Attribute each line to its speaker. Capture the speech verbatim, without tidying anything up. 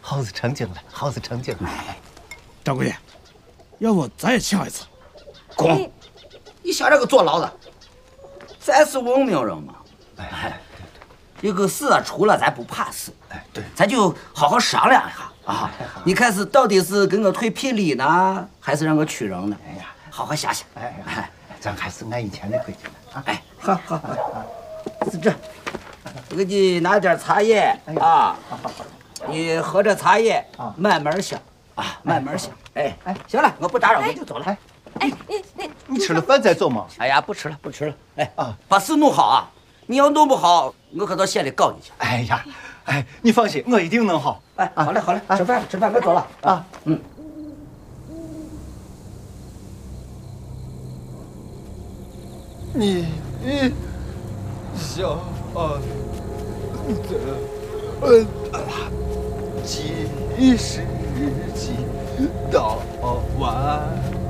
Speaker 1: 猴子成精了，猴子成精了。
Speaker 2: 掌柜的，要不咱也请一次？
Speaker 3: 滚！你想这个坐牢的，咱是文明人嘛。哎，这个事啊出了，咱不怕死。
Speaker 1: 哎，对，
Speaker 3: 咱就好好商量一下啊。你看是到底是跟我退聘礼呢，还是让我娶人呢？哎呀，好好想想。
Speaker 1: 哎哎，咱还是按以前的规矩了啊。
Speaker 3: 哎，好好好，是这，我给你拿点茶叶啊。你喝着茶叶，慢慢想啊，慢慢想。哎哎，行了，我不打扰，我就走了。
Speaker 1: 哎，
Speaker 4: 哎，你你
Speaker 1: 你吃了饭再走吗？
Speaker 3: 哎呀，不吃了，不吃了。哎
Speaker 1: 啊，
Speaker 3: 把事弄好啊！你要弄不好，我可到县里告你去。
Speaker 1: 哎呀，哎，你放心，我一定弄好。
Speaker 3: 哎，好嘞，好嘞，吃饭，吃饭，我走了啊。嗯。
Speaker 1: 你你想的呃几时几到晚？